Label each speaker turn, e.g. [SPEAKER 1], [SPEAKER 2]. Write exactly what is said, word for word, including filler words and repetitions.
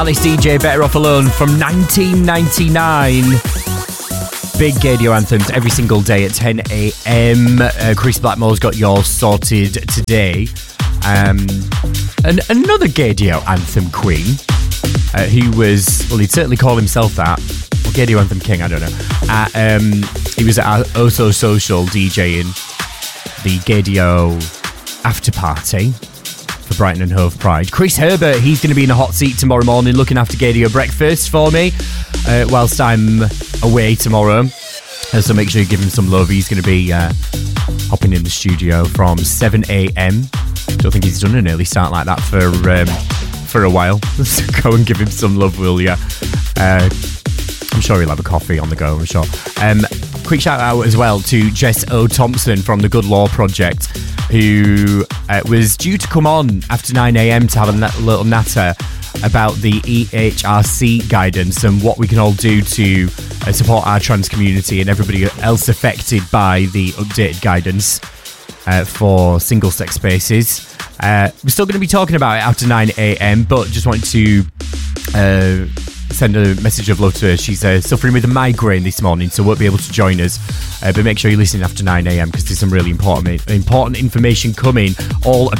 [SPEAKER 1] Alice D J, Better Off Alone from nineteen ninety-nine. Big Gaydio anthems every single day at ten a.m. Uh, Chris Blackmore's got yours sorted today. Um, and another Gaydio anthem queen, uh, who was, well, he'd certainly call himself that. Or Gaydio anthem king, I don't know. Uh, um, he was at our Oh So Social DJing the Gaydio after party for Brighton and Hove Pride. Chris Herbert, he's going to be in the hot seat tomorrow morning looking after Gaydio breakfast for me uh, whilst I'm away tomorrow. Uh, so make sure you give him some love. He's going to be uh, hopping in the studio from seven a.m. Don't think he's done an early start like that for um, for a while. So go and give him some love, will ya? Uh, I'm sure he'll have a coffee on the go, I'm sure. Um, quick shout out as well to Jess O. Thompson from the Good Law Project, who uh, was due to come on after nine a.m. to have a nat- little natter about the E H R C guidance and what we can all do to uh, support our trans community and everybody else affected by the updated guidance uh, for single-sex spaces. Uh, we're still going to be talking about it after nine a.m, but just wanted to uh, send a message of love to her. She's uh, suffering with a migraine this morning, so won't be able to join us. Uh, but make sure you're listening after nine a.m because there's some really important important information coming all